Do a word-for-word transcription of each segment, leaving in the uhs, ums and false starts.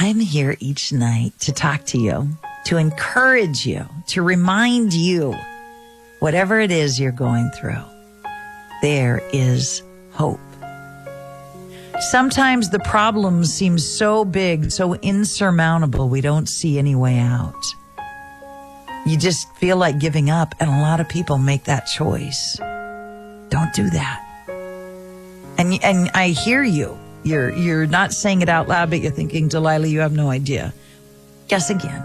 I'm here each night to talk to you, to encourage you, to remind you, whatever it is you're going through, there is hope. Sometimes the problems seem so big, so insurmountable, we don't see any way out. You just feel like giving up, and a lot of people make that choice. Don't do that. And and I hear you. You're you're not saying it out loud, but you're thinking, Delilah, you have no idea. Guess again.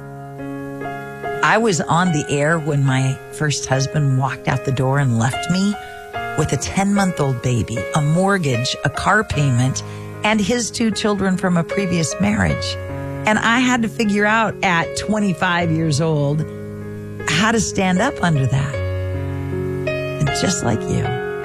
I was on the air when my first husband walked out the door and left me with a ten-month-old baby, a mortgage, a car payment, and his two children from a previous marriage. And I had to figure out at twenty-five years old how to stand up under that. And just like you,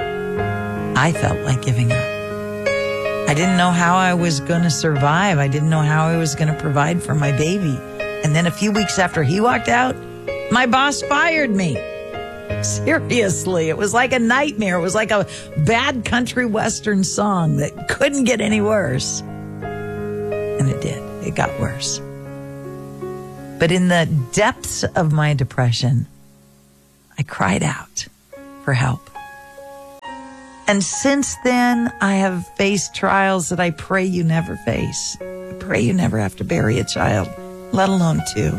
I felt like giving up. I didn't know how I was going to survive. I didn't know how I was going to provide for my baby. And then a few weeks after he walked out, my boss fired me. Seriously, it was like a nightmare. It was like a bad country western song that couldn't get any worse. And it did. It got worse. But in the depths of my depression, I cried out for help. And since then, I have faced trials that I pray you never face. I pray you never have to bury a child, let alone two.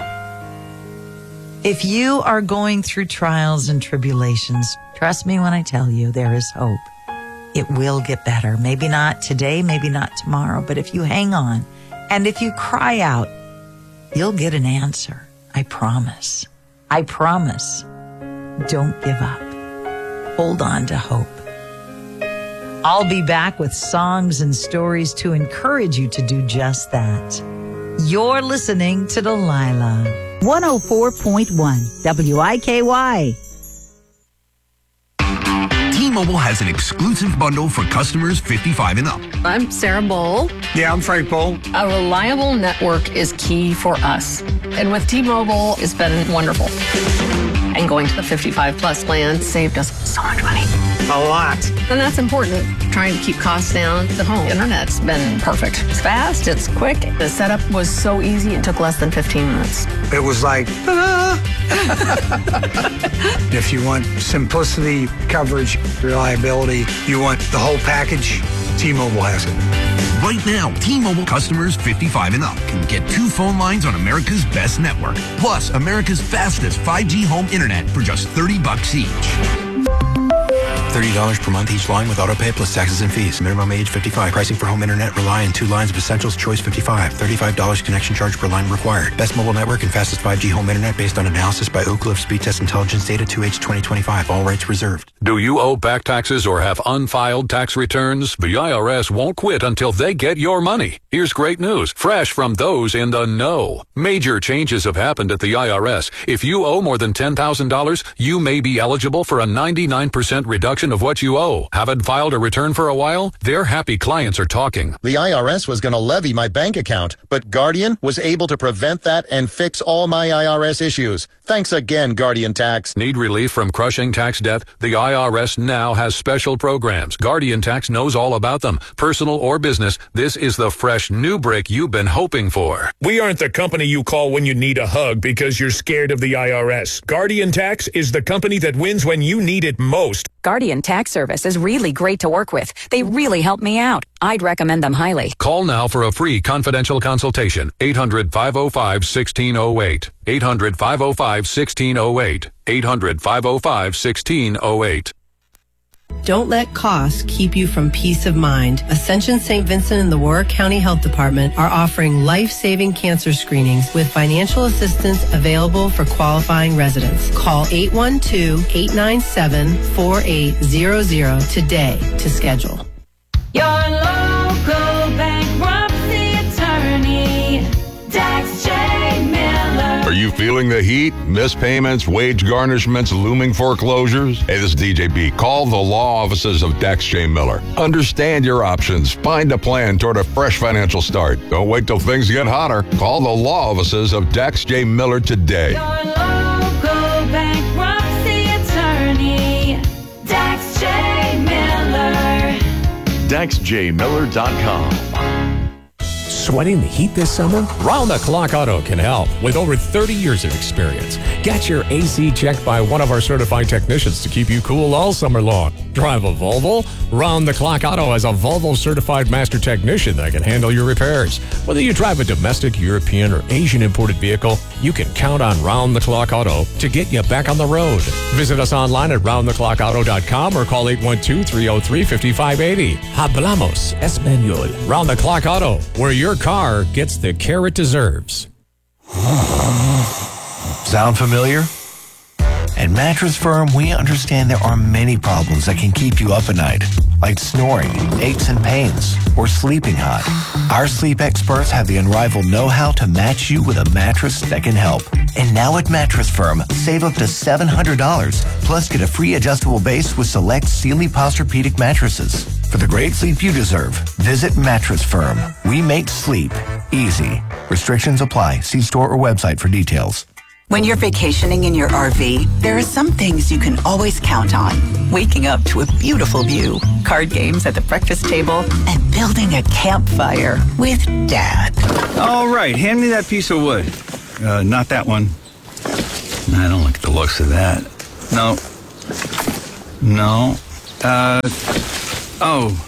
If you are going through trials and tribulations, trust me when I tell you there is hope. It will get better. Maybe not today, maybe not tomorrow, but if you hang on and if you cry out, you'll get an answer. I promise. I promise. Don't give up. Hold on to hope. I'll be back with songs and stories to encourage you to do just that. You're listening to Delilah. one oh four point one W I K Y. T-Mobile has an exclusive bundle for customers fifty-five and up. I'm Sarah Bowl. Yeah, I'm Frank Bowl. A reliable network is key for us. And with T-Mobile, it's been wonderful. And going to the fifty-five plus plan saved us so much money. A lot. And that's important. Trying to keep costs down. The home internet's been perfect. It's fast, it's quick. The setup was so easy, it took less than fifteen minutes. It was like, ah. If you want simplicity, coverage, reliability, you want the whole package, T-Mobile has it. Right now, T-Mobile customers fifty-five and up can get two phone lines on America's best network, plus America's fastest five G home internet for just thirty bucks each. thirty dollars per month each line with autopay plus taxes and fees. Minimum age fifty-five. Pricing for home internet rely on two lines of Essentials Choice fifty-five. thirty-five dollars connection charge per line required. Best mobile network and fastest five G home internet based on analysis by Oak Cliff Speed Test Intelligence Data two H twenty twenty-five. All rights reserved. Do you owe back taxes or have unfiled tax returns? The I R S won't quit until they get your money. Here's great news, fresh from those in the know. Major changes have happened at the I R S. If you owe more than ten thousand dollars, you may be eligible for a ninety-nine percent reduction of what you owe. Haven't filed a return for a while? Their happy clients are talking. The I R S was going to levy my bank account, but Guardian was able to prevent that and fix all my I R S issues. Thanks again, Guardian Tax. Need relief from crushing tax debt? The I R S now has special programs. Guardian Tax knows all about them. Personal or business, this is the fresh new break you've been hoping for. We aren't the company you call when you need a hug because you're scared of the I R S. Guardian Tax is the company that wins when you need it most. Guardian Tax Service is really great to work with. They really help me out. I'd recommend them highly. Call now for a free confidential consultation. eight hundred, five oh five, one six oh eight. eight hundred, five oh five, one six oh eight. eight hundred, five oh five, one six oh eight. Don't let costs keep you from peace of mind. Ascension Saint Vincent and the Warwick County Health Department are offering life-saving cancer screenings with financial assistance available for qualifying residents. Call eight one two, eight nine seven, four eight zero zero today to schedule. Your local bankruptcy attorney, Dax J. Miller. Are you feeling the heat? Missed payments, wage garnishments, looming foreclosures? Hey, this is D J B. Call the law offices of Dax J. Miller. Understand your options. Find a plan toward a fresh financial start. Don't wait till things get hotter. Call the law offices of Dax J. Miller today. Your local bankruptcy attorney, Dax J. Miller. Dax J Miller dot com. Sweating the heat this summer? Round the Clock Auto can help with over thirty years of experience. Get your A C checked by one of our certified technicians to keep you cool all summer long. Drive a Volvo? Round the Clock Auto has a Volvo certified master technician that can handle your repairs. Whether you drive a domestic, European, or Asian imported vehicle, you can count on Round the Clock Auto to get you back on the road. Visit us online at round the clock auto dot com or call eight one two, three oh three, five five eight oh. Hablamos Español. Round the Clock Auto, where your car gets the care it deserves. Sound familiar? At Mattress Firm, we understand there are many problems that can keep you up at night, like snoring, aches and pains, or sleeping hot. Our sleep experts have the unrivaled know-how to match you with a mattress that can help. And now at Mattress Firm, save up to seven hundred dollars, plus get a free adjustable base with select Sealy Posturepedic mattresses. For the great sleep you deserve, visit Mattress Firm. We make sleep easy. Restrictions apply. See store or website for details. When you're vacationing in your R V, there are some things you can always count on. Waking up to a beautiful view, card games at the breakfast table, and building a campfire with Dad. All right, hand me that piece of wood. Uh, not that one. I don't like the looks of that. No. No. Uh, oh.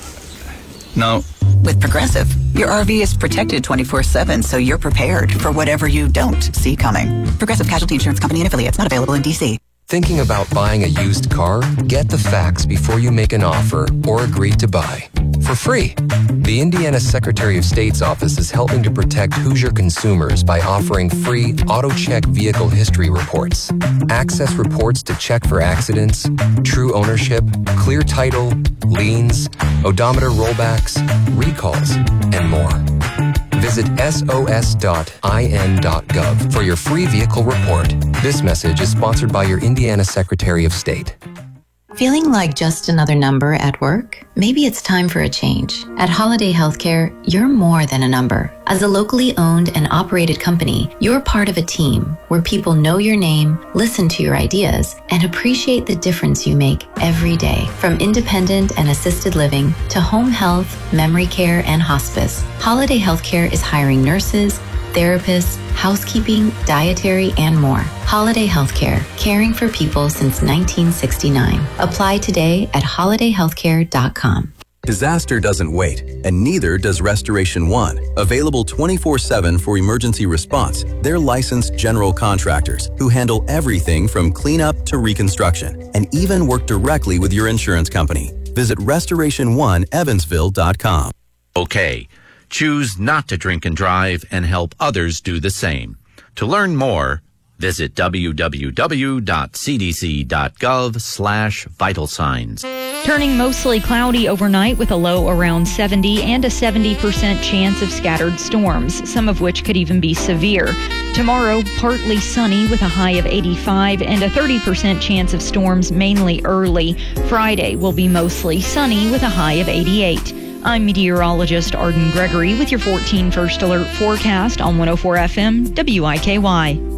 No. With Progressive, your R V is protected twenty-four seven, so you're prepared for whatever you don't see coming. Progressive Casualty Insurance Company and Affiliates, not available in D C. Thinking about buying a used car? Get the facts before you make an offer or agree to buy. For free. The Indiana Secretary of State's office is helping to protect Hoosier consumers by offering free AutoCheck vehicle history reports. Access reports to check for accidents, true ownership, clear title, liens, odometer rollbacks, recalls, and more. Visit S O S dot I N dot gov for your free vehicle report. This message is sponsored by your Indiana Secretary of State. Feeling like just another number at work? Maybe it's time for a change. At Holiday Healthcare, you're more than a number. As a locally owned and operated company, you're part of a team where people know your name, listen to your ideas, and appreciate the difference you make every day. From independent and assisted living to home health, memory care, and hospice, Holiday Healthcare is hiring nurses, therapists, housekeeping, dietary, and more. Holiday Healthcare, caring for people since nineteen sixty-nine. Apply today at holiday healthcare dot com. Disaster doesn't wait, and neither does Restoration One. Available twenty-four seven for emergency response, they're licensed general contractors who handle everything from cleanup to reconstruction, and even work directly with your insurance company. Visit restoration one evansville dot com. Okay. Choose not to drink and drive and help others do the same. To learn more, visit w w w dot c d c dot gov slash vital signs. Turning mostly cloudy overnight with a low around seventy and a seventy percent chance of scattered storms, some of which could even be severe. Tomorrow, partly sunny with a high of eighty-five and a thirty percent chance of storms mainly early. Friday will be mostly sunny with a high of eighty-eight. I'm meteorologist Arden Gregory with your fourteen First Alert forecast on one oh four F M W I K Y.